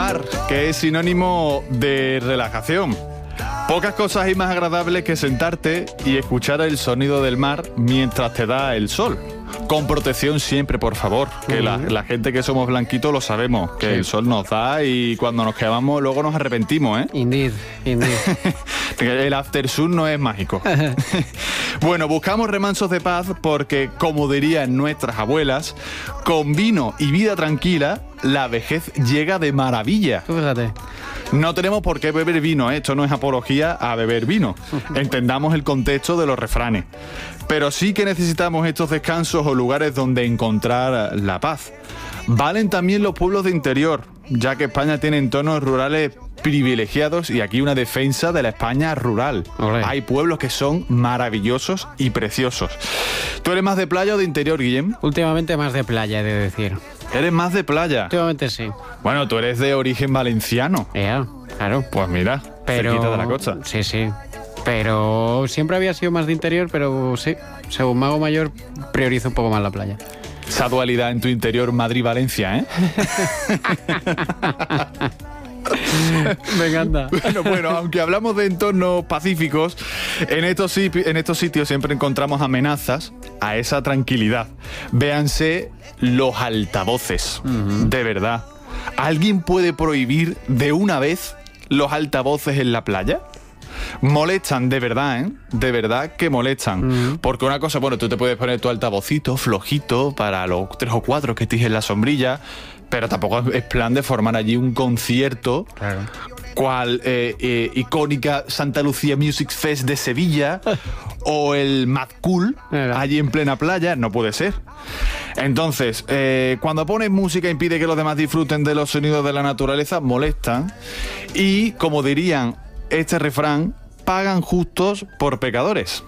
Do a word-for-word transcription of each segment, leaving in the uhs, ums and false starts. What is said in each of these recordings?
mar, que es sinónimo de relajación. Pocas cosas hay más agradables que sentarte y escuchar el sonido del mar mientras te da el sol. Con protección siempre, por favor, que uh-huh. la, la gente que somos blanquitos lo sabemos, que sí. el sol nos da y cuando nos quemamos luego nos arrepentimos, ¿eh? Indeed, indeed. El aftersun no es mágico. Bueno, buscamos remansos de paz porque, como dirían nuestras abuelas, con vino y vida tranquila, la vejez llega de maravilla. Fíjate. No tenemos por qué beber vino, ¿eh? Esto no es apología a beber vino. Entendamos el contexto de los refranes. Pero sí que necesitamos estos descansos o lugares donde encontrar la paz. Valen también los pueblos de interior, ya que España tiene entornos rurales privilegiados y aquí una defensa de la España rural. Olé. Hay pueblos que son maravillosos y preciosos. ¿Tú eres más de playa o de interior, Guillem? Últimamente más de playa, he de decir. ¿Eres más de playa? Últimamente sí. Bueno, tú eres de origen valenciano. Ya, claro. Pues mira, pero... cerquita de la costa. Sí, sí. Pero siempre había sido más de interior, pero sí, según me hago mayor, priorizo un poco más la playa. Esa dualidad en tu interior Madrid-Valencia, ¿eh? Me encanta. Bueno, bueno, aunque hablamos de entornos pacíficos, en estos, en estos sitios siempre encontramos amenazas a esa tranquilidad. Véanse los altavoces, uh-huh. de verdad. ¿Alguien puede prohibir de una vez los altavoces en la playa? Molestan, de verdad, ¿eh? De verdad que molestan. Uh-huh. Porque una cosa, bueno, tú te puedes poner tu altavocito flojito para los tres o cuatro que estés en la sombrilla, pero tampoco es plan de formar allí un concierto, claro. cual eh, eh, icónica Santa Lucía Music Fest de Sevilla o el Mad Cool claro. allí en plena playa. No puede ser. Entonces, eh, cuando pones música impide que los demás disfruten de los sonidos de la naturaleza, molestan. Y, como dirían este refrán, pagan justos por pecadores.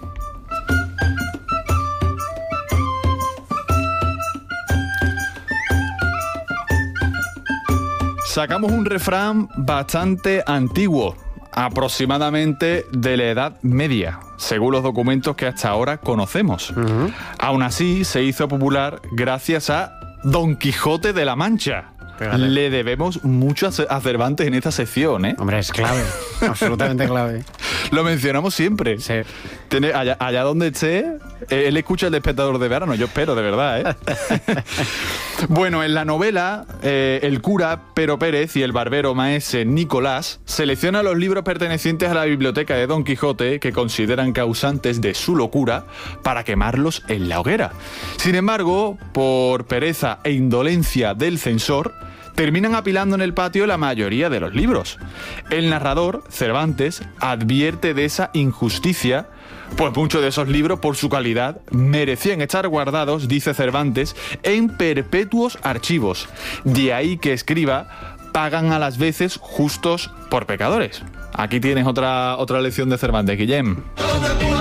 Sacamos un refrán bastante antiguo, aproximadamente de la Edad Media, según los documentos que hasta ahora conocemos. Uh-huh. Aún así, se hizo popular gracias a Don Quijote de la Mancha. Fíjate. Le debemos mucho a Cervantes en esta sección, ¿eh? Hombre, es clave, absolutamente clave. Lo mencionamos siempre. Sí. Tiene, allá, allá donde esté, él escucha El Despertador de Verano, yo espero, de verdad, ¿eh? Bueno, en la novela, eh, el cura Pero Pérez y el barbero maese Nicolás seleccionan los libros pertenecientes a la biblioteca de Don Quijote que consideran causantes de su locura para quemarlos en la hoguera. Sin embargo, por pereza e indolencia del censor, terminan apilando en el patio la mayoría de los libros. El narrador, Cervantes, advierte de esa injusticia, pues muchos de esos libros, por su calidad, merecían estar guardados, dice Cervantes, en perpetuos archivos. De ahí que escriba, pagan a las veces justos por pecadores. Aquí tienes otra, otra lección de Cervantes, Guillem.